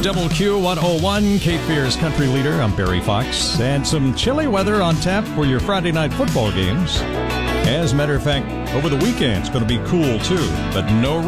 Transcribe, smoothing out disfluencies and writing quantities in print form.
Double Q 101, Cape Fear's country leader. I'm Barry Fox. And some chilly weather on tap for your Friday night football games. As a matter of fact, over the weekend, it's going to be cool too, but no